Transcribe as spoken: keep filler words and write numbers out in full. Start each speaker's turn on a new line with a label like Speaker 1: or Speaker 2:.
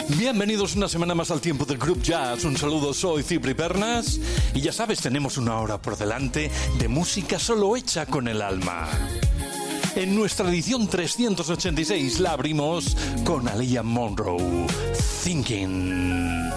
Speaker 1: Bienvenidos una semana más al tiempo del Club Jazz. Un saludo, soy Cipri Pernas y ya sabes, tenemos una hora por delante de música solo hecha con el alma. En nuestra edición trescientos ochenta y seis la abrimos con Aliyah Monroe, Thinking.